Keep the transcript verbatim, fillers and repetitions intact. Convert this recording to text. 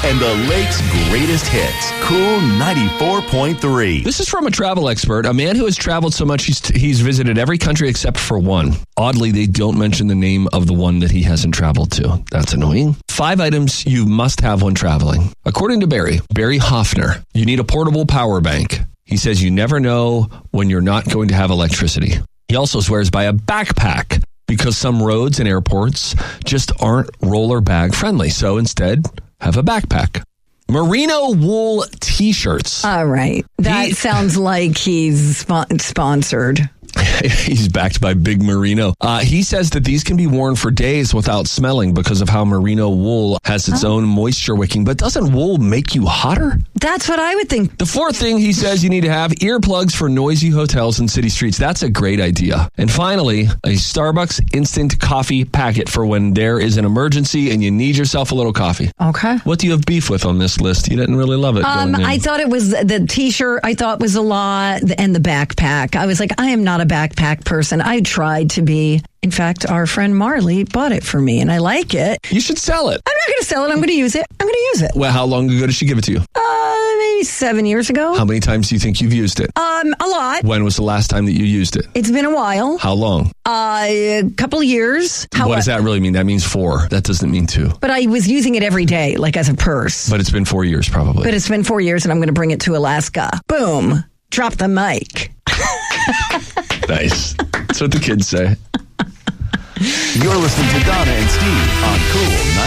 and the lake's greatest hits. Cool ninety-four point three. This is from a travel expert, a man who has traveled so much he's, he's visited every country except for one. Oddly, they don't mention the name of the one that he hasn't traveled to. That's annoying. Five items you must have when traveling. According to Barry, Barry Hoffner, you need a portable power bank. He says you never know when you're not going to have electricity. He also swears by a backpack because some roads and airports just aren't roller bag friendly. So instead, have a backpack. Merino wool t-shirts. All right. That he, sounds like he's sp- sponsored. He's backed by Big Merino. Uh, he says that these can be worn for days without smelling because of how merino wool has its oh. own moisture wicking. But doesn't wool make you hotter? That's what I would think. The fourth thing he says you need to have earplugs for noisy hotels and city streets. That's a great idea. And finally, a Starbucks instant coffee packet for when there is an emergency and you need yourself a little coffee. Okay. What do you have beef with on this list? You didn't really love it. Um, I thought it was the t-shirt. I thought was a lot, and the backpack. I was like, I am not a backpack person. I tried to be. In fact, our friend Marley bought it for me, and I like it. You should sell it. I'm not going to sell it. I'm going to use it. I'm going to use it. Well, how long ago did she give it to you? Uh, maybe seven years ago. How many times do you think you've used it? Um, a lot. When was the last time that you used it? It's been a while. How long? Uh, a couple of years. How what does that really mean? That means four. That doesn't mean two. But I was using it every day, like as a purse. But it's been four years, probably. But it's been four years, and I'm going to bring it to Alaska. Boom. Drop the mic. Nice. That's what the kids say. You're listening to Donna and Steve on Cool